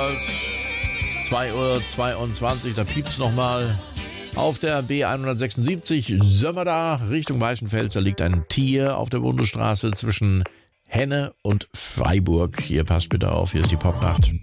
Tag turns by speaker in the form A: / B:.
A: jedenfalls. 2:22 Uhr, da piept's nochmal. Auf der B176 Sömmerda Richtung Weißenfels, da liegt ein Tier auf der Bundesstraße zwischen Henne und Freiburg. Hier passt bitte auf, hier ist die Popnacht.